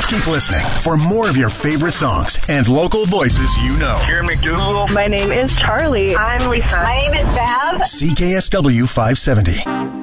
Keep listening for more of your favorite songs and local voices you know. Karen McDougal. My name is Charlie. I'm Lisa. My name is Bev. CKSW 570.